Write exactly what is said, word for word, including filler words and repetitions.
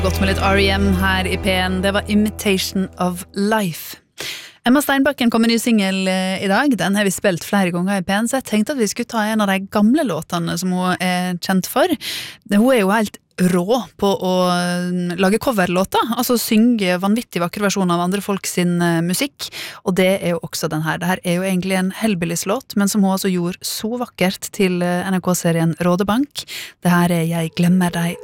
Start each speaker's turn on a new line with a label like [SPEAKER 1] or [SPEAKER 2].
[SPEAKER 1] Godt med litt R E M her i P N, det var Imitation of Life. Emma Steinbakken kom med en ny single i dag, den har vi spilt flere ganger i P N, så jeg tenkte at vi skulle ta en av de gamle låtene som hun er kjent for. Hun er jo helt rå på å lage coverlåter, altså synge vanvittig vakre versjoner av andre folk sin musikk, og det er jo også den her. Det her er jo egentlig en Hellbillies-låt, men som hun altså gjorde så vakkert til N R K-serien Rådebank. Det her er Jeg glemmer deg